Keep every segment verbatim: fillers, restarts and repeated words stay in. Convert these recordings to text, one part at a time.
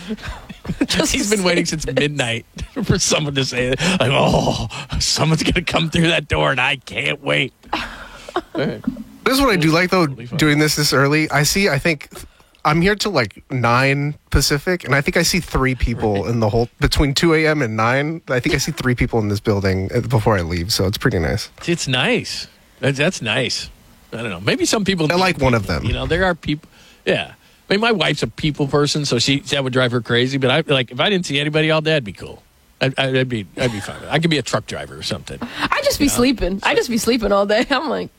He's been waiting since midnight for someone to say it. Like, oh, someone's going to come through that door, and I can't wait. Right. This is what I do like, though, doing this this early. I see, I think, I'm here till like nine Pacific, and I think I see three people right. in the whole, between two a.m. and nine. I think I see three people in this building before I leave, so it's pretty nice. It's nice. That's, that's nice. I don't know. Maybe some people... I like people, one of them. You know, there are people... Yeah. I mean, my wife's a people person, so she that would drive her crazy. But I like if I didn't see anybody all day, I'd be cool. I'd, I'd be I'd be fine. I could be a truck driver or something. I'd just be know? sleeping. I'd just be sleeping all day. I'm like...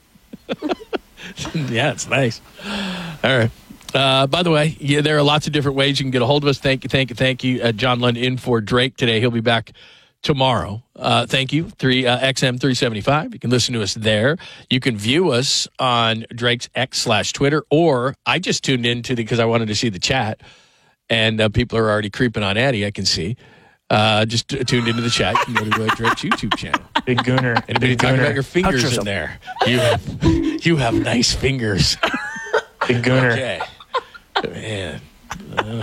Yeah, it's nice. All right. Uh, by the way, yeah, there are lots of different ways you can get a hold of us. Thank you, thank you, thank you. Uh, John Lund in for Drake today. He'll be back tomorrow. Uh, thank you, three uh, X M three seventy-five. You can listen to us there. You can view us on Drake's X slash Twitter, or I just tuned into the because I wanted to see the chat, and uh, people are already creeping on Addie. I can see. Uh, just t- tuned into the chat. You can go to uh, Drake's YouTube channel. Big Gooner. Anybody Big talking Gooner. about your fingers in there? You have, you have nice fingers. Big Gooner. Okay. Man. Uh,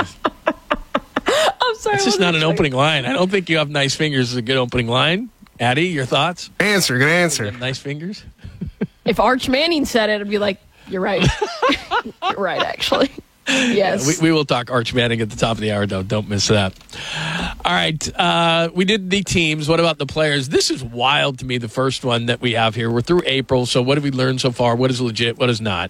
I'm sorry. It's just not an opening line. I don't think you have nice fingers is a good opening line. Addie, your thoughts? Answer, good answer. You have nice fingers? If Arch Manning said it, I'd be like, you're right. You're right, actually. Yes. Yeah, we, we will talk Arch Manning at the top of the hour, though. Don't miss that. All right. Uh, we did the teams. What about the players? This is wild to me, the first one that we have here. We're through April, so what have we learned so far? What is legit? What is not?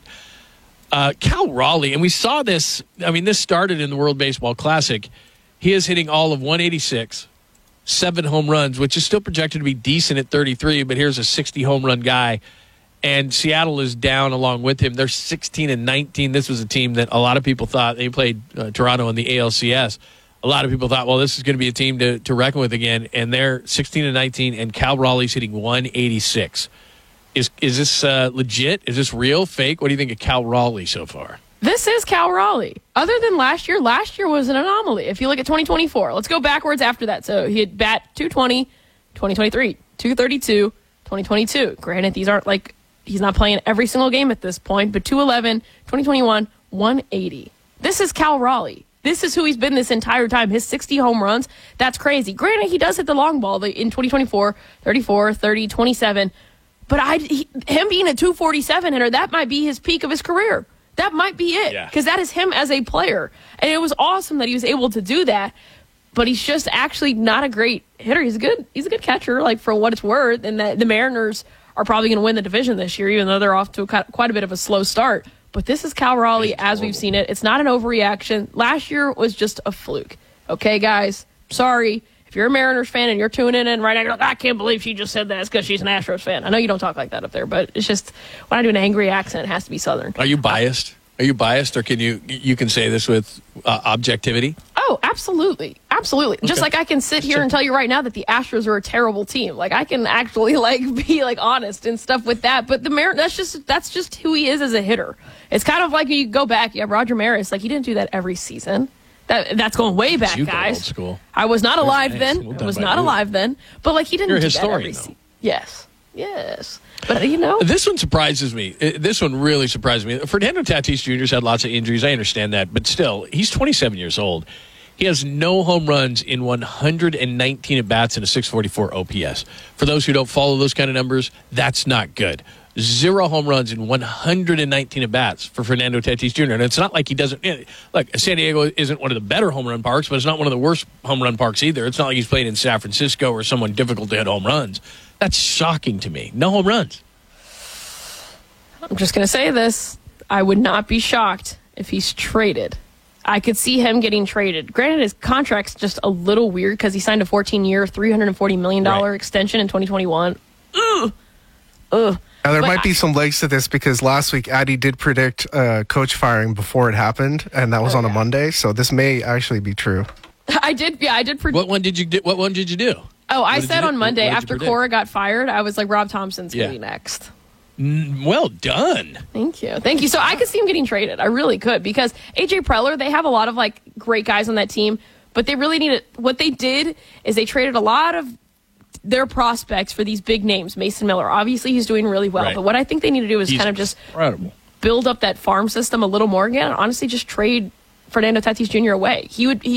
Uh, Cal Raleigh, and we saw this. I mean, this started in the World Baseball Classic. He is hitting all of one eighty-six, seven home runs, which is still projected to be decent at thirty-three, but here's a sixty home run guy. And Seattle is down along with him. They're sixteen and nineteen. This was a team that a lot of people thought they played uh, Toronto in the A L C S. A lot of people thought, well, this is going to be a team to, to reckon with again. And they're sixteen and nineteen, and Cal Raleigh's hitting one eighty-six. Is is this uh, legit? Is this real? Fake? What do you think of Cal Raleigh so far? This is Cal Raleigh. Other than last year, last year was an anomaly. If you look at twenty twenty-four, let's go backwards after that. So he had bat two twenty, twenty twenty-three, two thirty-two, twenty twenty-two. Granted, these aren't like, he's not playing every single game at this point, but two eleven, twenty twenty-one, one eighty. This is Cal Raleigh. This is who he's been this entire time. His sixty home runs, that's crazy. Granted, he does hit the long ball in twenty twenty-four, thirty-four, thirty, twenty-seven. But I, he, him being a two forty-seven hitter, that might be his peak of his career. That might be it. Because yeah. that is him as a player. And it was awesome that he was able to do that. But he's just actually not a great hitter. He's a good he's a good catcher, like, for what it's worth. And the, the Mariners are probably going to win the division this year, even though they're off to a, quite a bit of a slow start. But this is Cal Raleigh as we've seen it. It's not an overreaction. Last year was just a fluke. Okay, guys? Sorry. If you're a Mariners fan and you're tuning in right now, you're like, I can't believe she just said that. It's because she's an Astros fan. I know you don't talk like that up there, but it's just when I do an angry accent, it has to be Southern. Are you biased? Are you biased, or can you you can say this with uh, objectivity? Oh, absolutely. Absolutely. Okay. Just like I can sit here and tell you right now that the Astros are a terrible team. Like, I can actually, like, be, like, honest and stuff with that. But the Mar- that's just that's just who he is as a hitter. It's kind of like you go back, you have Roger Maris. Like, he didn't do that every season. That That's going way back, guys. Old school. I was not alive nice. then. Well I was not you. alive then. But, like, he didn't You're a do historian, that every though. season. Yes. Yes. But, you know. This one surprises me. This one really surprised me. Fernando Tatis Junior's had lots of injuries. I understand that. But still, he's twenty-seven years old. He has no home runs in one hundred nineteen at-bats and a six forty-four O P S. For those who don't follow those kind of numbers, that's not good. Zero home runs in one hundred nineteen at-bats for Fernando Tatis Junior And it's not like he doesn't – like, San Diego isn't one of the better home run parks, but it's not one of the worst home run parks either. It's not like he's played in San Francisco or someone difficult to hit home runs. That's shocking to me. No home runs. I'm just going to say this. I would not be shocked if he's traded. I could see him getting traded. Granted, his contract's just a little weird because he signed a fourteen-year, three hundred forty million dollars right. extension in twenty twenty-one. Ugh. Ugh. Now, there but might I, be some legs to this because last week Addie did predict uh, coach firing before it happened, and that was oh, on yeah. a Monday, so this may actually be true. I did, yeah, I did predict. What one did you do? What one did you do? Oh, what I said on Monday after Cora got fired, I was like, Rob Thompson's yeah. going to be next. Mm, well done. Thank you. Thank you. So I could see him getting traded. I really could because A J Preller, they have a lot of like great guys on that team, but they really need it. What they did is they traded a lot of their prospects for these big names. Mason Miller, obviously he's doing really well, right. but what I think they need to do is he's kind of just incredible. build up that farm system a little more again and honestly just trade Fernando Tatis Junior away. He would he